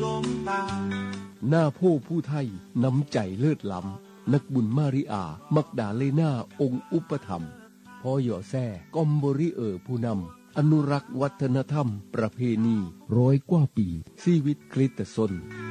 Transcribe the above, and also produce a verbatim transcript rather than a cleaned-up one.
หน้าโพผู้ไทยน้ำใจเลิศล้ำนักบุญมาริอามักดาเลนาองค์อุปถัมภ์พอหย่อแซ่กอมบริเออผู้นำอนุรักษ์วัฒนธรรมประเพณีร้อยกว่าปีชีวิตคริสตชน